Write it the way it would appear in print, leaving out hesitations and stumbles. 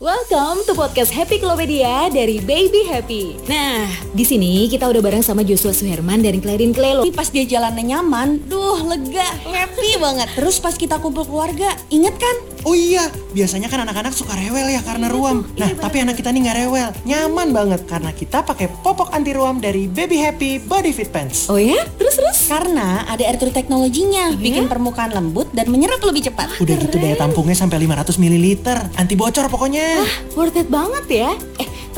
Welcome to podcast Happy Klopedia dari Baby Happy. Nah, di sini kita udah bareng sama Joshua Suherman dari Clarin Klelo. Pas dia jalannya nyaman, lega, happy banget. Terus pas kita kumpul keluarga, inget kan? Oh iya, biasanya kan anak-anak suka rewel ya karena ruam. Nah, tapi anak kita nih nggak rewel, nyaman banget karena kita pakai popok anti ruam dari Baby Happy Body Fit Pants. Oh ya? Terus? Karena ada air true teknologinya, bikin permukaan lembut dan menyerap lebih cepat. Udah gitu daya tampungnya sampai 500 ml, anti bocor pokoknya. Wah, worth it banget ya.